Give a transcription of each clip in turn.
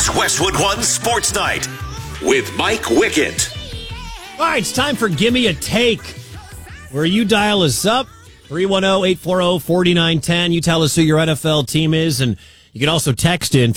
Westwood One Sports Night with Mike Wickett. All right, it's time for Gimme a Take, where you dial us up, 310-840-4910. You tell us who your NFL team is, and you can also text in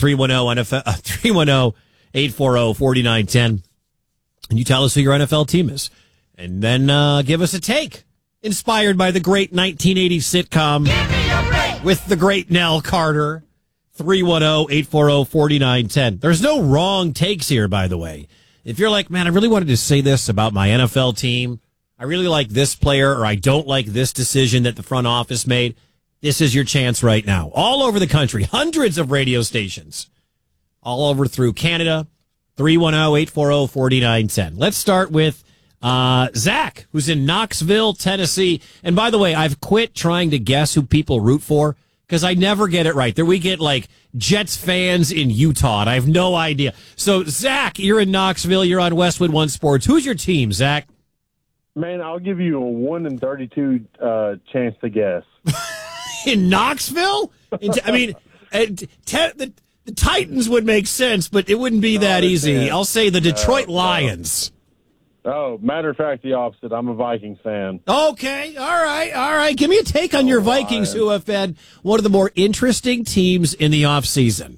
310-840-4910, and you tell us who your NFL team is. And then give us a take, inspired by the great 1980 sitcom with the great Nell Carter. 310-840-4910. There's no wrong takes here, by the way. If you're like, man, I really wanted to say this about my NFL team, I really like this player, or I don't like this decision that the front office made, this is your chance right now. All over the country, hundreds of radio stations, all over through Canada, 310-840-4910. Let's start with Zach, who's in Knoxville, Tennessee. And by the way, I've quit trying to guess who people root for, because I never get it right. There we get like Jets fans in Utah, and I have no idea. So, Zach, you're in Knoxville. You're on Westwood One Sports. Who's your team, Zach? Man, I'll give you a 1 in 32 chance to guess. In Knoxville? I mean, the Titans would make sense, but it wouldn't be that easy. I'll say the Detroit Lions. Oh, matter of fact, the opposite. I'm a Vikings fan. Okay, all right. Give me a take on your Vikings, who have been one of the more interesting teams in the offseason.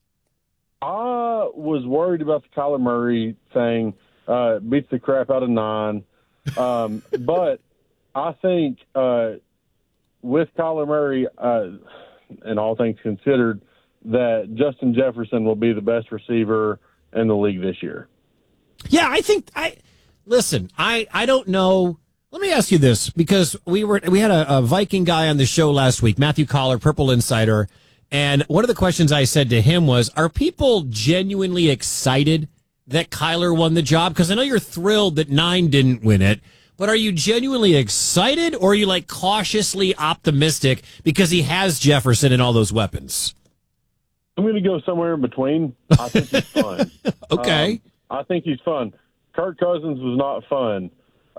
I was worried about the Kyler Murray thing. Beats the crap out of 9. But I think with Kyler Murray, and all things considered, that Justin Jefferson will be the best receiver in the league this year. Yeah, I think Listen, I don't know. Let me ask you this, because we had a Viking guy on the show last week, Matthew Collar, Purple Insider, and one of the questions I said to him was, are people genuinely excited that Kyler won the job? Because I know you're thrilled that 9 didn't win it, but are you genuinely excited, or are you like cautiously optimistic because he has Jefferson and all those weapons? I'm going to go somewhere in between. I think he's fun. Okay. I think he's fun. Kirk Cousins was not fun.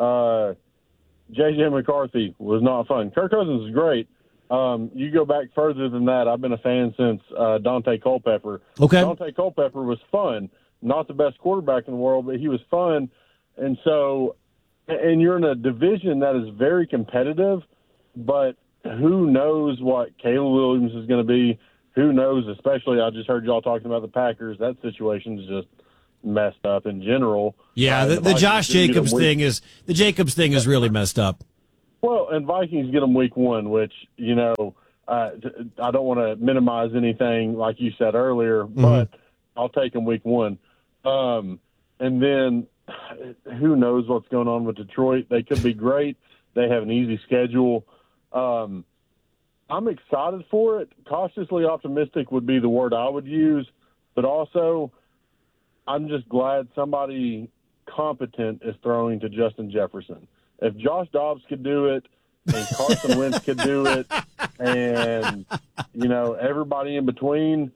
J.J. McCarthy was not fun. Kirk Cousins is great. You go back further than that. I've been a fan since Dante Culpepper. Okay. Dante Culpepper was fun. Not the best quarterback in the world, but he was fun. And so, and you're in a division that is very competitive, but who knows what Caleb Williams is going to be? Who knows? Especially, I just heard y'all talking about the Packers. That situation is just messed up in general. Yeah, the Josh Jacobs thing is really messed up. Well, and Vikings get them week 1, which, you know, I don't want to minimize anything like you said earlier, but I'll take them week 1. And then who knows what's going on with Detroit? They could be great. They have an easy schedule. I'm excited for it. Cautiously optimistic would be the word I would use, but also I'm just glad somebody competent is throwing to Justin Jefferson. If Josh Dobbs could do it, and Carson Wentz could do it, and, you know, everybody in between,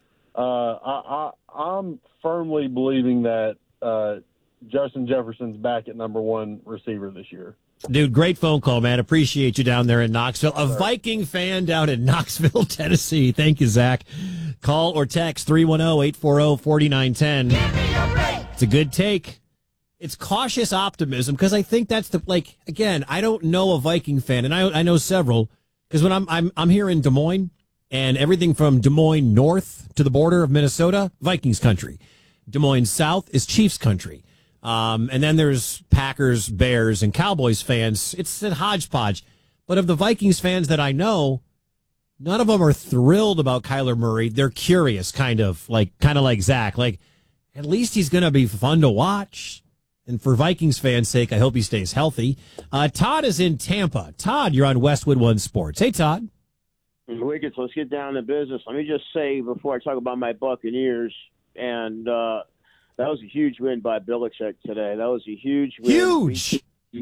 I'm firmly believing that Justin Jefferson's back at number 1 receiver this year. Dude, great phone call, man. Appreciate you down there in Knoxville. A Viking fan down in Knoxville, Tennessee. Thank you, Zach. Call or text 310-840-4910. It's a good take. It's cautious optimism, because I think that's again, I don't know a Viking fan, and I know several, because when I'm here in Des Moines, and everything from Des Moines north to the border of Minnesota, Vikings country. Des Moines south is Chiefs country. And then there's Packers, Bears, and Cowboys fans. It's a hodgepodge. But of the Vikings fans that I know, none of them are thrilled about Kyler Murray. They're curious, kind of like Zach. Like, at least he's going to be fun to watch. And for Vikings fans' sake, I hope he stays healthy. Todd is in Tampa. Todd, you're on Westwood One Sports. Hey, Todd. Wickets, let's get down to business. Let me just say before I talk about my Buccaneers, and that was a huge win by Belichick today. That was a huge win. Huge.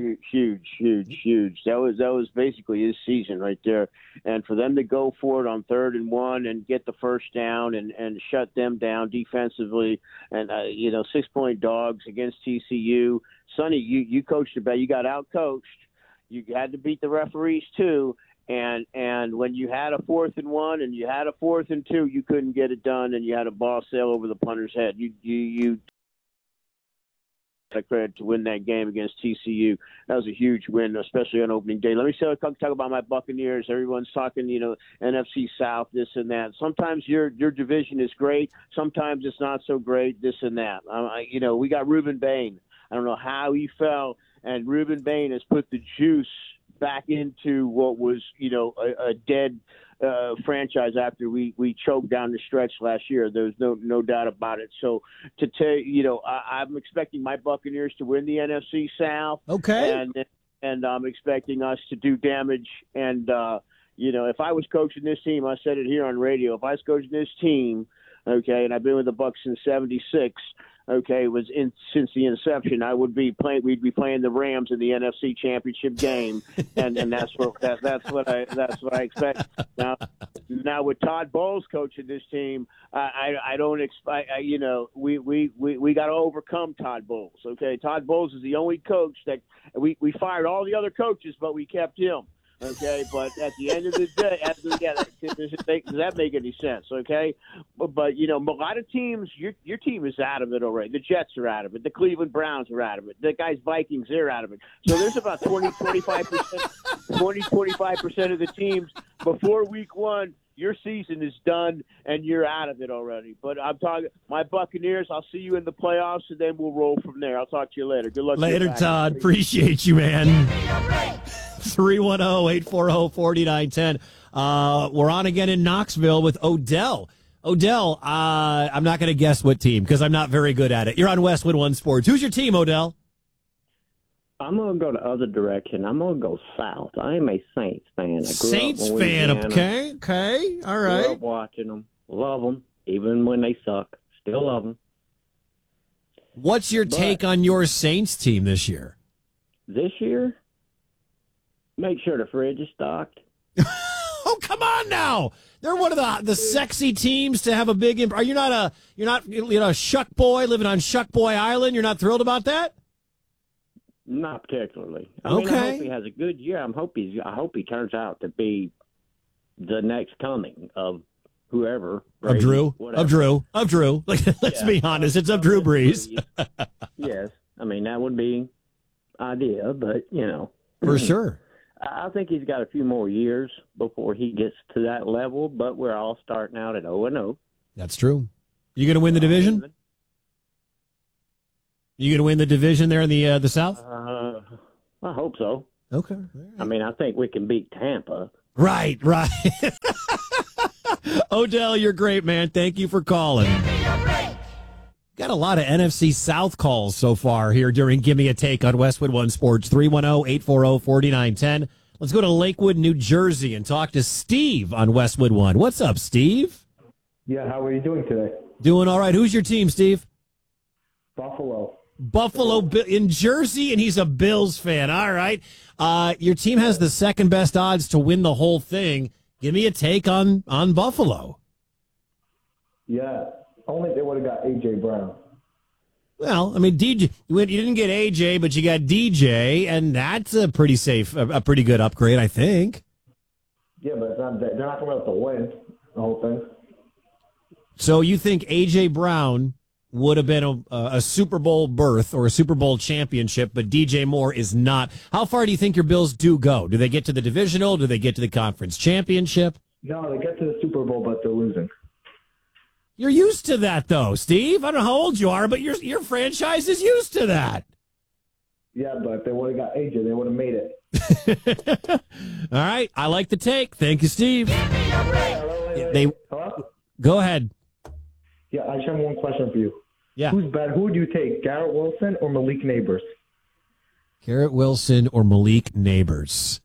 Huge. That was basically his season right there. And for them to go for it on 3rd and 1 and get the first down and shut them down defensively, and 6-point dogs against TCU. Sonny, you coached it, but you got out coached. You had to beat the referees too. And when you had a 4th and 1 and you had a 4th and 2, you couldn't get it done, and you had a ball sail over the punter's head. You credit to win that game against TCU. That was a huge win, especially on opening day. Let me talk about my Buccaneers. Everyone's talking, NFC South, this and that. Sometimes your division is great. Sometimes it's not so great, this and that. We got Reuben Bain. I don't know how he fell, and Reuben Bain has put the juice back into what was, a dead franchise after we choked down the stretch last year. There's no doubt about it. So to tell you, I'm expecting my Buccaneers to win the NFC South. Okay. And I'm expecting us to do damage. And, if I was coaching this team, I said it here on radio, if I was coaching this team, okay, and I've been with the Bucs since '76, okay, since the inception, we'd be playing the Rams in the NFC Championship game, and that's what I expect. Now with Todd Bowles coaching this team, I don't expect. We got to overcome Todd Bowles. Okay, Todd Bowles is the only coach that we fired all the other coaches, but we kept him. Okay, but at the end of the day, does that make any sense? Okay, but a lot of teams, your team is out of it already. The Jets are out of it. The Cleveland Browns are out of it. The guys Vikings, they're out of it. So there's about 25% of the teams before week 1. Your season is done, and you're out of it already. But I'm talking my Buccaneers. I'll see you in the playoffs, and then we'll roll from there. I'll talk to you later. Good luck. Later, Todd. Appreciate you, man. 310-840-4910. We're on again in Knoxville with Odell. Odell, I'm not going to guess what team because I'm not very good at it. You're on Westwood One Sports. Who's your team, Odell? I'm going to go the other direction. I'm going to go south. I am a Saints fan. Saints fan, okay, all right. Grew up watching them. Love them, even when they suck. Still love them. What's your take on your Saints team this year? This year? Make sure the fridge is stocked. Oh, come on now. They're one of the sexy teams to have a big impact. Are you not a Shuck Boy living on Shuck Boy Island? You're not thrilled about that? Not particularly. I hope he has a good year. I hope he turns out to be the next coming of whoever. Brady, of Drew. Let's be honest. It's of Drew Brees. Yes. That would be ideal, but, For sure. I think he's got a few more years before he gets to that level, but we're all starting out at 0-0. That's true. You going to win the division? You going to win the division there in the South? I hope so. Okay. Right. I think we can beat Tampa. Right. Odell, you're great, man. Thank you for calling. Got a lot of NFC South calls so far here during Give Me a Take on Westwood One Sports. 310-840-4910. Let's go to Lakewood, New Jersey, and talk to Steve on Westwood One. What's up, Steve? Yeah, how are you doing today? Doing all right. Who's your team, Steve? Buffalo in Jersey, and he's a Bills fan. All right. Your team has the second best odds to win the whole thing. Give me a take on Buffalo. Yeah, only if they would have got A.J. Brown. Well, DJ, you didn't get A.J., but you got DJ, and that's a pretty good upgrade, I think. Yeah, but they're not going to have to win the whole thing. So you think A.J. Brown would have been a Super Bowl berth or a Super Bowl championship, but DJ Moore is not. How far do you think your Bills do go? Do they get to the divisional? Do they get to the conference championship? No, they get to the Super Bowl, but they're losing. You're used to that, though, Steve. I don't know how old you are, but your franchise is used to that. Yeah, but if they would have got AJ, they would have made it. All right. I like the take. Thank you, Steve. Hello? Go ahead. Yeah, I just have one question for you. Yeah. Who's better? Who would you take, Garrett Wilson or Malik Neighbors? Garrett Wilson or Malik Neighbors?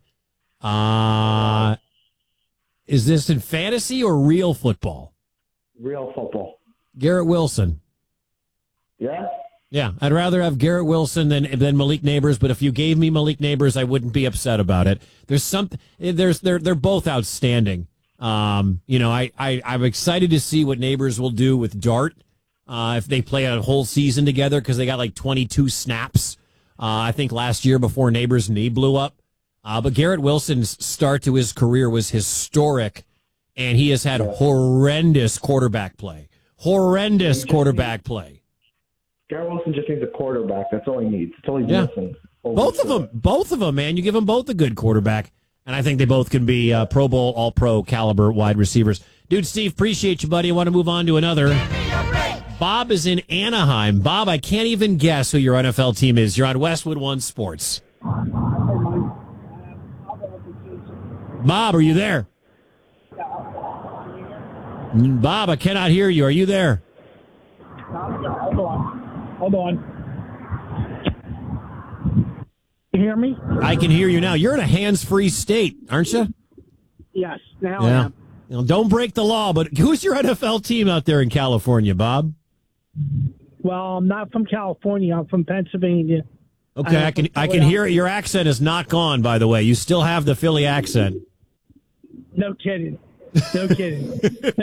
Is this in fantasy or real football? Real football. Garrett Wilson. Yeah? Yeah, I'd rather have Garrett Wilson than Malik Neighbors, but if you gave me Malik Neighbors, I wouldn't be upset about it. They're both outstanding. I'm excited to see what Neighbors will do with Dart if they play a whole season together because they got like 22 snaps. I think last year before Neighbors' knee blew up. But Garrett Wilson's start to his career was historic, and he has had horrendous quarterback play. Horrendous quarterback play. Garrett Wilson just needs a quarterback. That's all he needs. That's all he's missing. Both of them, man. You give them both a good quarterback, and I think they both can be Pro Bowl, All-Pro caliber wide receivers. Dude, Steve, appreciate you, buddy. I want to move on to another. Bob is in Anaheim. Bob, I can't even guess who your NFL team is. You're on Westwood One Sports. Bob, are you there? Bob, I cannot hear you. Are you there? Hold on. You hear me? I can hear you now. You're in a hands-free state, aren't you? Yes, now I am. You know, don't break the law, but who's your NFL team out there in California, Bob? Well, I'm not from California. I'm from Pennsylvania. Okay, I can hear it. Your accent is not gone, by the way. You still have the Philly accent. No kidding. No kidding.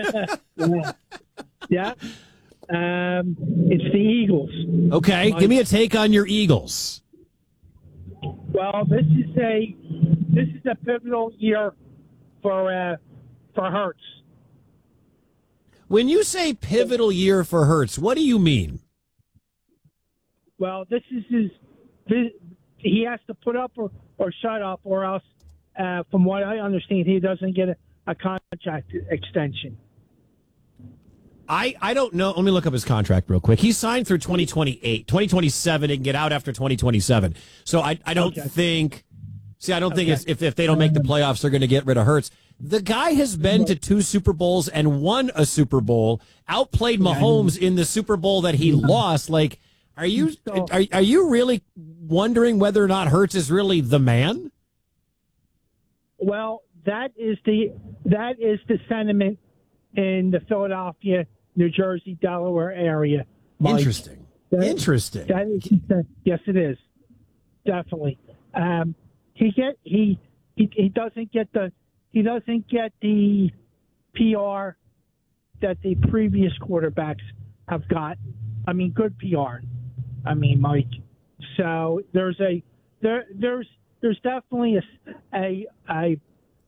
Yeah. It's the Eagles. Okay, give me a take on your Eagles. Well, this is a pivotal year for Hurts. When you say pivotal year for Hurts, what do you mean? Well, he has to put up or shut up, or else, from what I understand, he doesn't get a contract extension. I don't know. Let me look up his contract real quick. He's signed through 2028. 2027, he can get out after 2027. So I don't think if they don't make the playoffs, they're going to get rid of Hurts. The guy has been to 2 Super Bowls and won a Super Bowl, outplayed Mahomes in the Super Bowl that he lost. Like, are you really wondering whether or not Hurts is really the man? Well, that is the sentiment in the Philadelphia, New Jersey, Delaware area. Mike. Interesting. Yes, it is. Definitely. He doesn't get the PR that the previous quarterbacks have got. I mean, good PR. I mean, Mike. So there's definitely a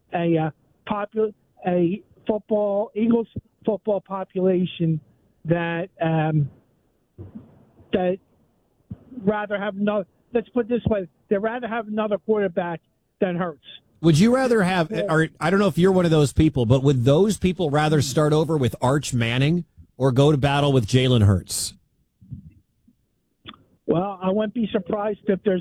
Eagles football population that rather have no. Let's put it this way: they'd rather have another quarterback than Hurts. Would you rather have, or I don't know if you're one of those people, but would those people rather start over with Arch Manning or go to battle with Jalen Hurts? Well, I wouldn't be surprised if there's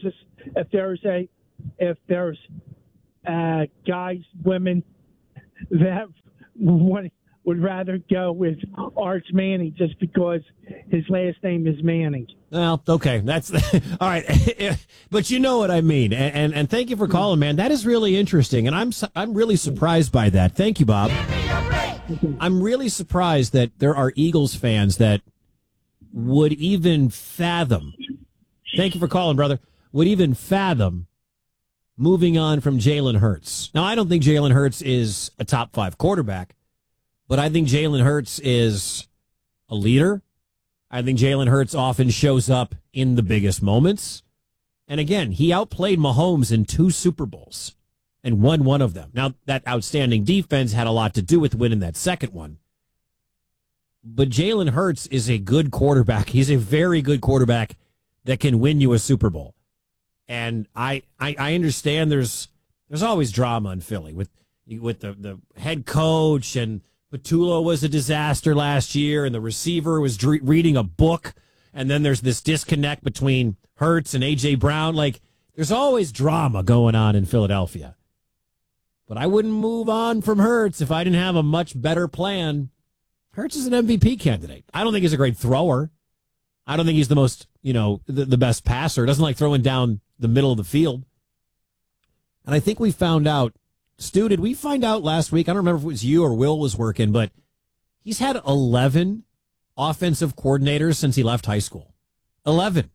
guys, women that would rather go with Arch Manning just because his last name is Manning. Well, okay, that's all right, but you know what I mean. And thank you for calling, man. That is really interesting, and I'm really surprised by that. Thank you, Bob. I'm really surprised that there are Eagles fans that would even fathom. Thank you for calling, brother. Would even fathom moving on from Jalen Hurts. Now, I don't think Jalen Hurts is a top 5 quarterback, but I think Jalen Hurts is a leader. I think Jalen Hurts often shows up in the biggest moments. And again, he outplayed Mahomes in 2 Super Bowls and won one of them. Now, that outstanding defense had a lot to do with winning that second one. But Jalen Hurts is a good quarterback. He's a very good quarterback that can win you a Super Bowl. And I understand there's always drama in Philly with the head coach, and Patullo was a disaster last year, and the receiver was reading a book, and then there's this disconnect between Hurts and A.J. Brown. Like, there's always drama going on in Philadelphia. But I wouldn't move on from Hurts if I didn't have a much better plan. Hurts is an MVP candidate. I don't think he's a great thrower. I don't think he's the most, the best passer. Doesn't like throwing down the middle of the field. And I think we found out, Stu, did we find out last week? I don't remember if it was you or Will was working, but he's had 11 offensive coordinators since he left high school. 11.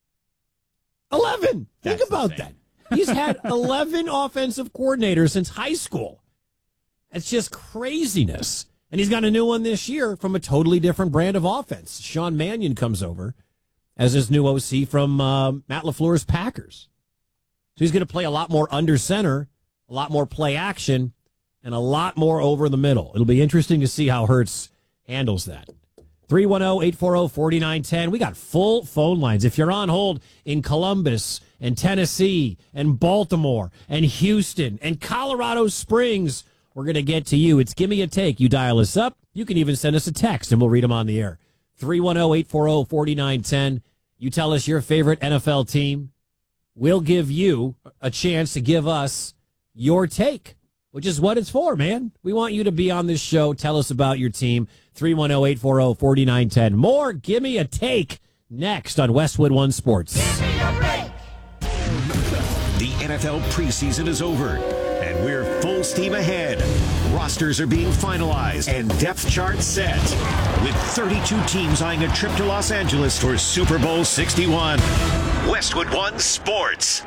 Think about that. He's had 11 offensive coordinators since high school. It's just craziness. And he's got a new one this year from a totally different brand of offense. Sean Mannion comes over as his new OC from Matt LaFleur's Packers. So he's going to play a lot more under center, a lot more play action, and a lot more over the middle. It'll be interesting to see how Hurts handles that. 310-840-4910. We got full phone lines. If you're on hold in Columbus and Tennessee and Baltimore and Houston and Colorado Springs, we're going to get to you. It's Gimme a Take. You dial us up. You can even send us a text, and we'll read them on the air. 310-840-4910. You tell us your favorite NFL team. We'll give you a chance to give us your take, which is what it's for, man. We want you to be on this show. Tell us about your team. 310-840-4910. More Gimme a Take next on Westwood One Sports. The NFL preseason is over, and we're full steam ahead. Rosters are being finalized and depth charts set, with 32 teams eyeing a trip to Los Angeles for Super Bowl 61. Westwood One Sports.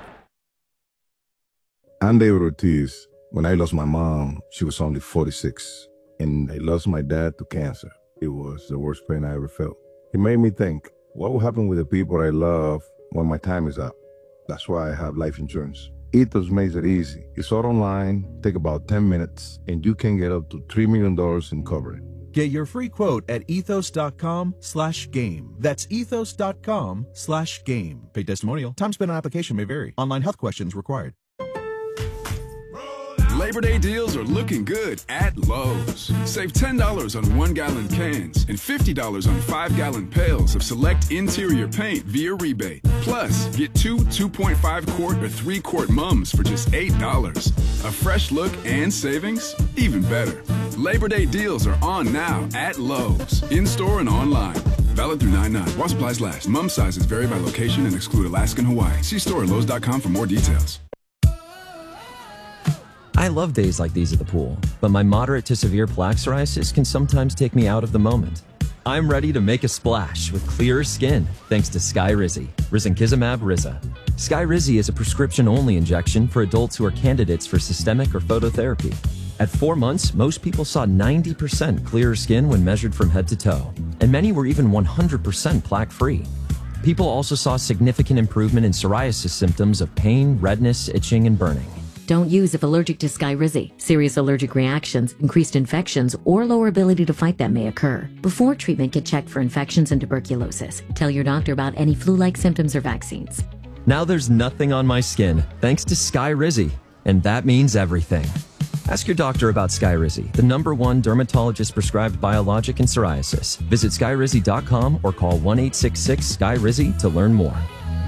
I'm David Ortiz. When I lost my mom, she was only 46, and I lost my dad to cancer. It was the worst pain I ever felt. It made me think, what will happen with the people I love when my time is up? That's why I have life insurance. Ethos makes it easy. It's all online, take about 10 minutes, and you can get up to $3 million in coverage. Get your free quote at ethos.com/game. That's ethos.com/game. Paid testimonial. Time spent on application may vary. Online health questions required. Labor Day deals are looking good at Lowe's. Save $10 on 1-gallon cans and $50 on 5-gallon pails of select interior paint via rebate. Plus, get 2 2.5-quart or 3-quart mums for just $8. A fresh look and savings? Even better. Labor Day deals are on now at Lowe's, in-store and online. Valid through 9/9. While supplies last. Mum sizes vary by location and exclude Alaska and Hawaii. See store at Lowe's.com for more details. I love days like these at the pool, but my moderate to severe plaque psoriasis can sometimes take me out of the moment. I'm ready to make a splash with clearer skin thanks to Skyrizi, risankizumab Riza. Skyrizi is a prescription-only injection for adults who are candidates for systemic or phototherapy. At 4 months, most people saw 90% clearer skin when measured from head to toe, and many were even 100% plaque-free. People also saw significant improvement in psoriasis symptoms of pain, redness, itching, and burning. Don't use if allergic to Skyrizi. Serious allergic reactions, increased infections, or lower ability to fight them may occur. Before treatment, get checked for infections and tuberculosis. Tell your doctor about any flu-like symptoms or vaccines. Now there's nothing on my skin thanks to Skyrizi, and that means everything. Ask your doctor about Skyrizi, the #1 dermatologist-prescribed biologic in psoriasis. Visit Skyrizi.com or call 1-866-SKYRIZI to learn more.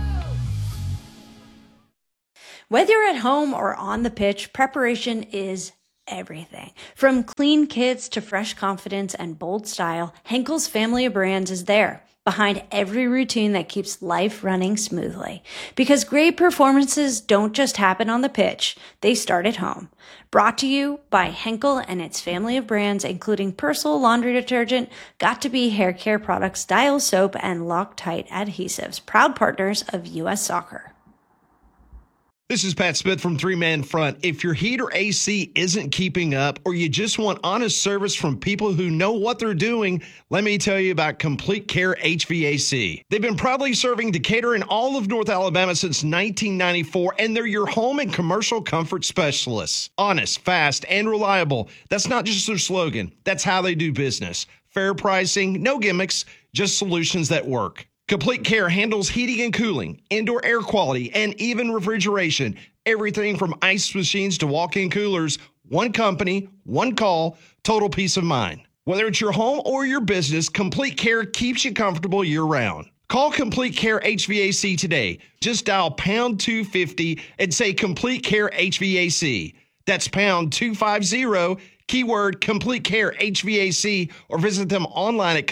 Whether you're at home or on the pitch, preparation is everything. From clean kits to fresh confidence and bold style, Henkel's family of brands is there, behind every routine that keeps life running smoothly. Because great performances don't just happen on the pitch, they start at home. Brought to you by Henkel and its family of brands, including Persil laundry detergent, Got2b hair care products, Dial soap, and Loctite adhesives, proud partners of U.S. Soccer. This is Pat Smith from Three Man Front. If your heat or AC isn't keeping up, or you just want honest service from people who know what they're doing, let me tell you about Complete Care HVAC. They've been proudly serving Decatur and all of North Alabama since 1994, and they're your home and commercial comfort specialists. Honest, fast, and reliable. That's not just their slogan. That's how they do business. Fair pricing, no gimmicks, just solutions that work. Complete Care handles heating and cooling, indoor air quality, and even refrigeration. Everything from ice machines to walk-in coolers. One company, one call, total peace of mind. Whether it's your home or your business, Complete Care keeps you comfortable year-round. Call Complete Care HVAC today. Just dial pound 250 and say Complete Care HVAC. That's pound 250, keyword Complete Care HVAC, or visit them online at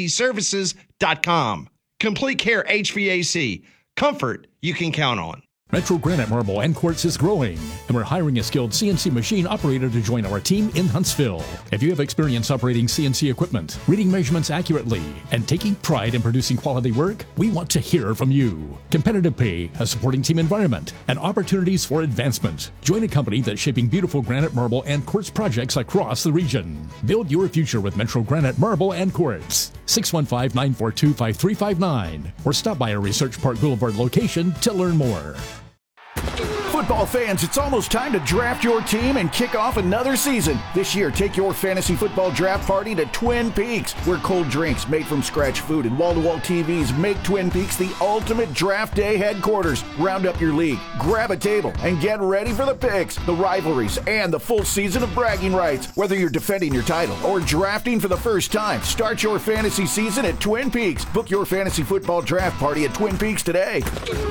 CompleteCareHVACServices.com. Complete Care HVAC. Comfort you can count on. Metro Granite Marble and Quartz is growing, and we're hiring a skilled CNC machine operator to join our team in Huntsville. If you have experience operating CNC equipment, reading measurements accurately, and taking pride in producing quality work, we want to hear from you. Competitive pay, a supporting team environment, and opportunities for advancement. Join a company that's shaping beautiful granite, marble, and quartz projects across the region. Build your future with Metro Granite Marble and Quartz. 615-942-5359, or stop by our Research Park Boulevard location to learn more. Football fans, it's almost time to draft your team and kick off another season. This year, take your fantasy football draft party to Twin Peaks, where cold drinks, made from scratch food, and wall-to-wall TVs make Twin Peaks the ultimate draft day headquarters. Round up your league, grab a table, and get ready for the picks, the rivalries, and the full season of bragging rights. Whether you're defending your title or drafting for the first time, start your fantasy season at Twin Peaks. Book your fantasy football draft party at Twin Peaks today.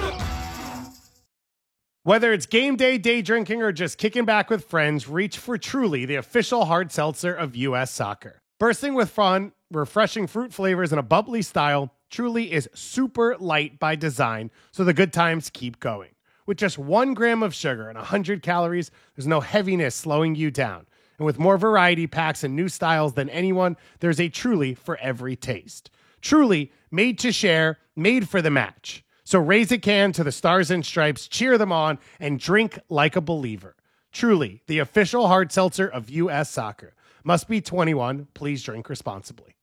Whether it's game day, day drinking, or just kicking back with friends, reach for Truly, the official hard seltzer of U.S. Soccer. Bursting with fun, refreshing fruit flavors, and a bubbly style, Truly is super light by design, so the good times keep going. With just 1 gram of sugar and 100 calories, there's no heaviness slowing you down. And with more variety packs and new styles than anyone, there's a Truly for every taste. Truly, made to share, made for the match. So raise a can to the Stars and Stripes, cheer them on, and drink like a believer. Truly, the official hard seltzer of U.S. Soccer. Must be 21. Please drink responsibly.